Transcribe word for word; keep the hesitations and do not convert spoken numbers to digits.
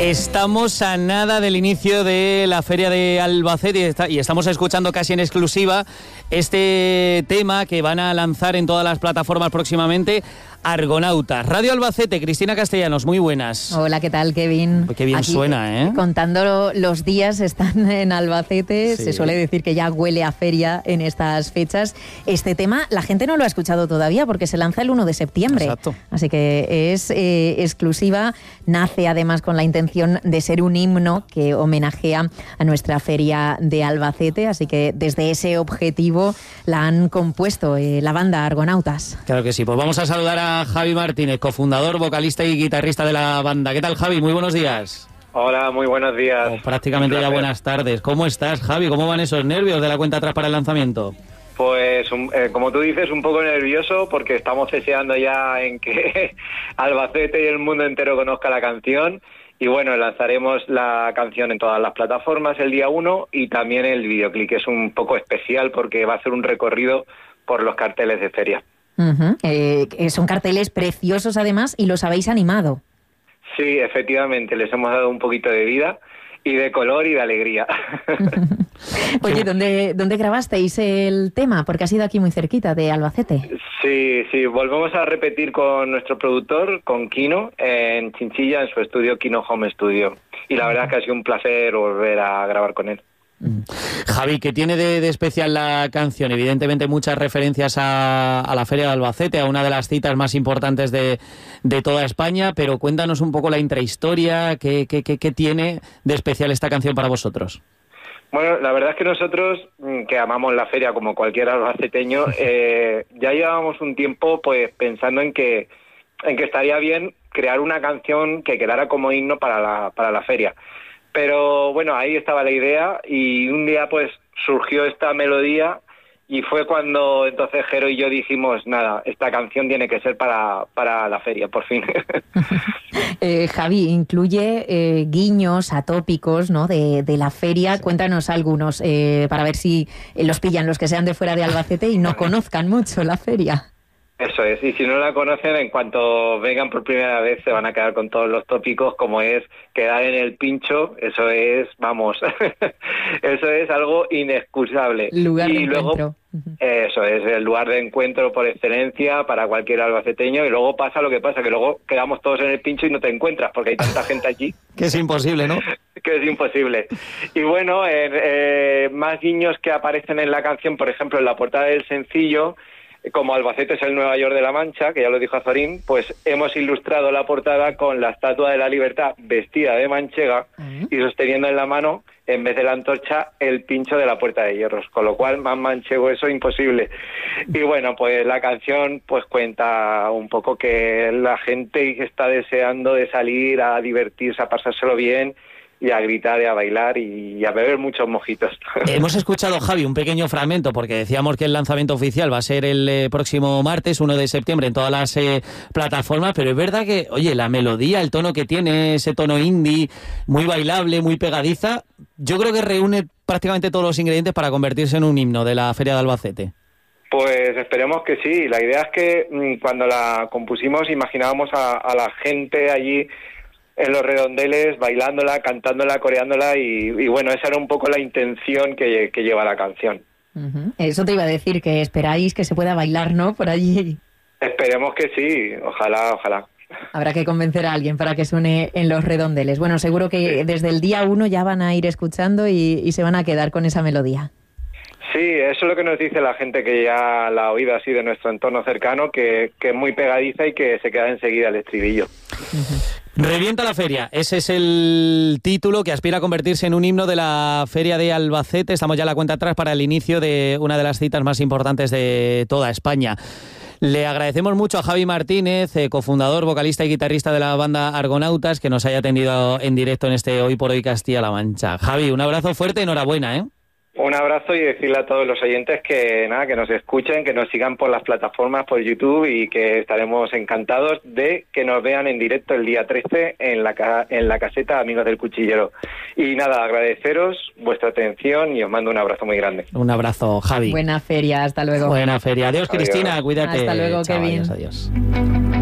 Estamos a nada del inicio de la Feria de Albacete y, está, y estamos escuchando casi en exclusiva este tema que van a lanzar en todas las plataformas próximamente, Argonautas. Radio Albacete, Cristina Castellanos, muy buenas. Hola, ¿qué tal, Kevin? Qué bien Aquí, suena, ¿eh? Contando los días, están en Albacete, sí. Se suele decir que ya huele a feria en estas fechas. Este tema la gente no lo ha escuchado todavía porque se lanza el uno de septiembre. Exacto. Así que es eh, exclusiva, nace además con la intención de ser un himno que homenajea a nuestra feria de Albacete, así que desde ese objetivo la han compuesto eh, la banda Argonautas. Claro que sí, pues vamos a saludar a Javi Martínez, cofundador, vocalista y guitarrista de la banda. ¿Qué tal, Javi? Muy buenos días. Hola, muy buenos días. Oh, prácticamente ya buenas tardes. ¿Cómo estás, Javi? ¿Cómo van esos nervios de la cuenta atrás para el lanzamiento? Pues, un, eh, como tú dices, un poco nervioso porque estamos deseando ya en que Albacete y el mundo entero conozca la canción. Y bueno, lanzaremos la canción en todas las plataformas el día uno y también el videoclip, que es un poco especial porque va a hacer un recorrido por los carteles de feria. Uh-huh. Eh, son carteles preciosos además y los habéis animado. Sí, efectivamente, les hemos dado un poquito de vida y de color y de alegría. Oye, ¿dónde, ¿dónde grabasteis el tema? Porque ha sido aquí muy cerquita de Albacete. Sí, sí, volvemos a repetir con nuestro productor, con Kino, en Chinchilla, en su estudio Kino Home Studio. Y la verdad es que ha sido un placer volver a grabar con él. Javi, ¿qué tiene de, de especial la canción? Evidentemente muchas referencias a, a la Feria de Albacete, a una de las citas más importantes de, de toda España, pero cuéntanos un poco la intrahistoria, ¿qué, qué, qué, qué tiene de especial esta canción para vosotros? Bueno, la verdad es que nosotros, que amamos la feria como cualquier albaceteño, eh, ya llevábamos un tiempo pues pensando en que, en que estaría bien crear una canción que quedara como himno para la, para la feria. Pero bueno, ahí estaba la idea y un día pues surgió esta melodía y fue cuando entonces Jero y yo dijimos, nada, esta canción tiene que ser para, para la feria, por fin. eh, Javi, incluye eh, guiños a tópicos, ¿no?, de, de la feria. Sí. Cuéntanos algunos eh, para ver si los pillan los que sean de fuera de Albacete y no conozcan mucho la feria. Eso es, y si no la conocen, en cuanto vengan por primera vez se van a quedar con todos los tópicos, como es quedar en el pincho, eso es, vamos, eso es algo inexcusable. Lugar y de luego, encuentro. Eso es, el lugar de encuentro por excelencia para cualquier albaceteño, y luego pasa lo que pasa, que luego quedamos todos en el pincho y no te encuentras, porque hay tanta gente allí. Que es imposible, ¿no? Que es imposible. Y bueno, eh, eh, más guiños que aparecen en la canción, por ejemplo, en la portada del sencillo, como Albacete es el Nueva York de la Mancha, que ya lo dijo Azorín, pues hemos ilustrado la portada con la Estatua de la Libertad vestida de manchega uh-huh. y sosteniendo en la mano, en vez de la antorcha, el pincho de la Puerta de Hierros, con lo cual más manchego eso imposible. Y bueno, pues la canción pues cuenta un poco que la gente está deseando de salir a divertirse, a pasárselo bien, y a gritar y a bailar y a beber muchos mojitos. Hemos escuchado, Javi, un pequeño fragmento, porque decíamos que el lanzamiento oficial va a ser el eh, próximo martes, uno de septiembre, en todas las eh, plataformas, pero es verdad que, oye, la melodía, el tono que tiene, ese tono indie, muy bailable, muy pegadiza, yo creo que reúne prácticamente todos los ingredientes para convertirse en un himno de la Feria de Albacete. Pues esperemos que sí. La idea es que mmm, cuando la compusimos imaginábamos a, a la gente allí en los redondeles, bailándola, cantándola, coreándola y, y bueno, esa era un poco la intención que, que lleva la canción. Uh-huh. Eso te iba a decir, que esperáis que se pueda bailar, ¿no?, por allí. Esperemos que sí, ojalá, ojalá. Habrá que convencer a alguien para que suene en los redondeles. Bueno, seguro que sí. Desde el día uno ya van a ir escuchando y, y se van a quedar con esa melodía. Sí, eso es lo que nos dice la gente que ya la ha oído así de nuestro entorno cercano, que, que es muy pegadiza y que se queda enseguida el estribillo. Uh-huh. Revienta la feria, ese es el título que aspira a convertirse en un himno de la Feria de Albacete. Estamos ya a la cuenta atrás para el inicio de una de las citas más importantes de toda España. Le agradecemos mucho a Javi Martínez, eh, cofundador, vocalista y guitarrista de la banda Argonautas, que nos haya atendido en directo en este Hoy por Hoy Castilla-La Mancha. Javi, un abrazo fuerte, enhorabuena, ¿eh? Un abrazo y decirle a todos los oyentes que nada, que nos escuchen, que nos sigan por las plataformas, por YouTube, y que estaremos encantados de que nos vean en directo el día trece en la ca- en la caseta Amigos del Cuchillero. Y nada, agradeceros vuestra atención y os mando un abrazo muy grande. Un abrazo, Javi. Buena feria, hasta luego. Buena feria. Adiós, adiós. Cristina, cuídate. Hasta luego, Chao, Kevin. Adiós, adiós.